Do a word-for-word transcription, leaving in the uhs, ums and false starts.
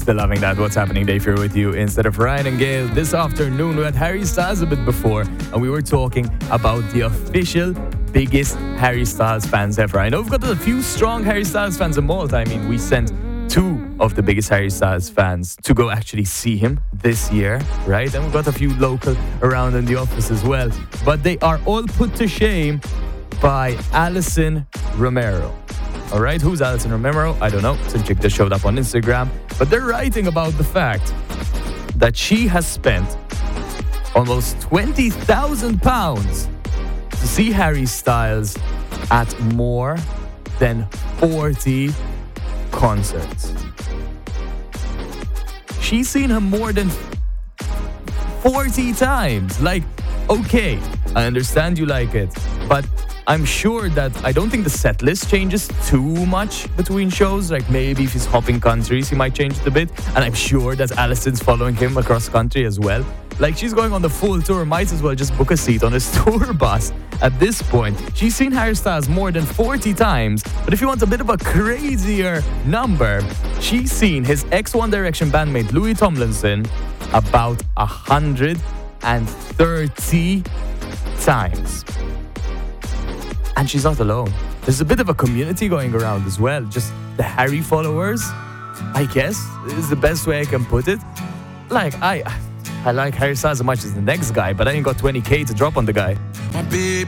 Still loving that. What's happening, Dave here with you instead of Ryan and Gail. This afternoon, we had Harry Styles a bit before, and we were talking about the official biggest Harry Styles fans ever. I know we've got a few strong Harry Styles fans in Malta. I mean, we sent two of the biggest Harry Styles fans to go actually see him this year, right? And we've got a few local around in the office as well. But they are all put to shame by Alison Romero. All right, who's Alison Romero? I don't know. Some chick that showed up on Instagram. But they're writing about the fact that she has spent almost twenty thousand pounds to see Harry Styles at more than forty concerts. She's seen him more than forty times. Like, okay, I understand you like it, but I'm sure that I don't think the set list changes too much between shows. Like, maybe if he's hopping countries, he might change it a bit. And I'm sure that Alison's following him across country as well. Like, she's going on the full tour, might as well just book a seat on his tour bus at this point. She's seen Harry Styles more than forty times. But if you want a bit of a crazier number, she's seen his ex-One Direction bandmate Louis Tomlinson about one hundred thirty times. And she's not alone. There's a bit of a community going around as well. Just the Harry followers, I guess, is the best way I can put it. Like, I I like Harry Styles as much as the next guy, but I ain't got twenty k to drop on the guy.